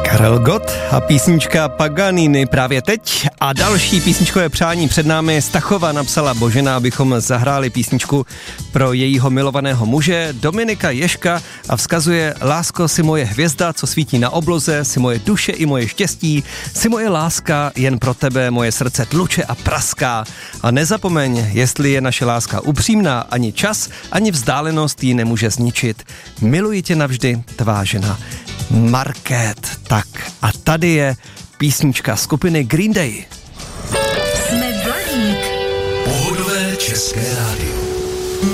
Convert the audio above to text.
Karel Gott a písnička Paganini právě teď a další písničkové přání před námi. Stachova napsala Božena, abychom zahráli písničku pro jejího milovaného muže Dominika Ježka a vzkazuje: lásko, si moje hvězda, co svítí na obloze, si moje duše i moje štěstí, si moje láska, jen pro tebe moje srdce tluče a praská. A nezapomeň, jestli je naše láska upřímná, ani čas, ani vzdálenost ji nemůže zničit. Miluji tě navždy, tvá žena Markéta. Tak a tady je písnička skupiny Green Day. Jsme Blaník. Pohodové české rádio.